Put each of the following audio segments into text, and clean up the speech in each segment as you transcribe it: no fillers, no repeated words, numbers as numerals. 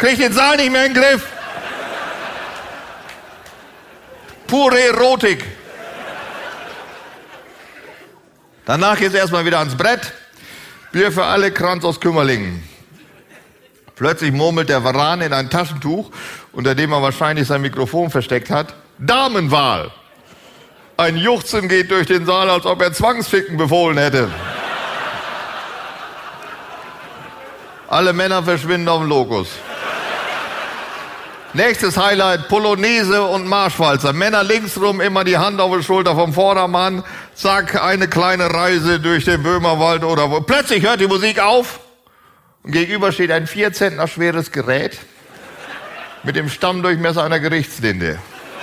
Krieg den Saal nicht mehr in den Griff. Pure Erotik. Danach geht's erstmal wieder ans Brett. Bier für alle, Kranz aus Kümmerlingen. Plötzlich murmelt der Varan in ein Taschentuch, unter dem er wahrscheinlich sein Mikrofon versteckt hat. Damenwahl. Ein Juchzen geht durch den Saal, als ob er Zwangsficken befohlen hätte. Alle Männer verschwinden auf dem Lokus. Nächstes Highlight, Polonaise und Marschwalzer. Männer linksrum, immer die Hand auf die Schulter vom Vordermann. Zack, eine kleine Reise durch den Böhmerwald oder wo. Plötzlich hört die Musik auf und gegenüber steht ein 4 Zentner schweres Gerät mit dem Stammdurchmesser einer Gerichtslinde.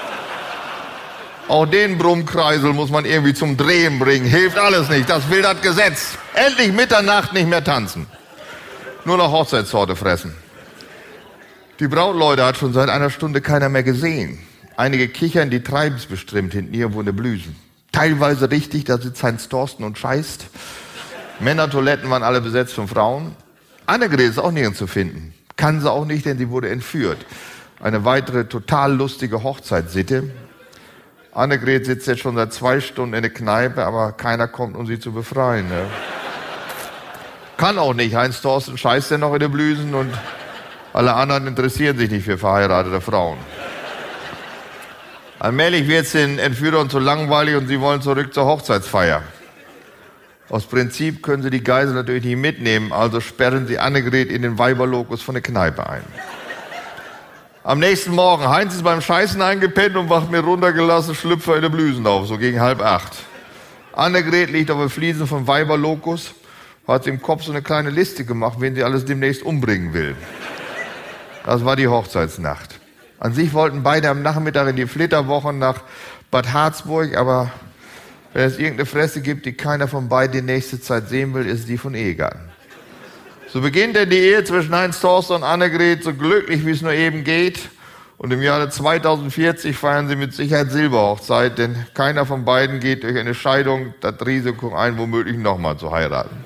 Auch den Brummkreisel muss man irgendwie zum Drehen bringen. Hilft alles nicht, das will das Gesetz. Endlich Mitternacht nicht mehr tanzen. Nur noch Hochzeitstorte fressen. Die Brautleute hat schon seit einer Stunde keiner mehr gesehen. Einige kichern, die treiben's bestimmt hinten irgendwo in der Blüsen. Teilweise richtig, da sitzt Heinz Thorsten und scheißt. Männertoiletten waren alle besetzt von Frauen. Annegret ist auch nirgends zu finden. Kann sie auch nicht, denn sie wurde entführt. Eine weitere total lustige Hochzeitssitte. Annegret sitzt jetzt schon seit 2 Stunden in der Kneipe, aber keiner kommt, um sie zu befreien. Ne? Kann auch nicht. Heinz Thorsten scheißt ja noch in den Blüsen und alle anderen interessieren sich nicht für verheiratete Frauen. Allmählich wird es den Entführern zu langweilig und sie wollen zurück zur Hochzeitsfeier. Aus Prinzip können sie die Geisel natürlich nicht mitnehmen, also sperren sie Annegret in den Weiberlokus von der Kneipe ein. Am nächsten Morgen, Heinz ist beim Scheißen eingepennt und wacht mit runtergelassen Schlüpfer in den Blüsen auf, so gegen 7:30. Annegret liegt auf den Fliesen vom Weiberlokus, hat im Kopf so eine kleine Liste gemacht, wen sie alles demnächst umbringen will. Das war die Hochzeitsnacht. An sich wollten beide am Nachmittag in die Flitterwochen nach Bad Harzburg, aber wenn es irgendeine Fresse gibt, die keiner von beiden die nächste Zeit sehen will, ist es die von Ehegatten. So beginnt denn die Ehe zwischen Heinz Thorsten und Annegret so glücklich, wie es nur eben geht. Und im Jahre 2040 feiern sie mit Sicherheit Silberhochzeit, denn keiner von beiden geht durch eine Scheidung das Risiko ein, womöglich nochmal zu heiraten.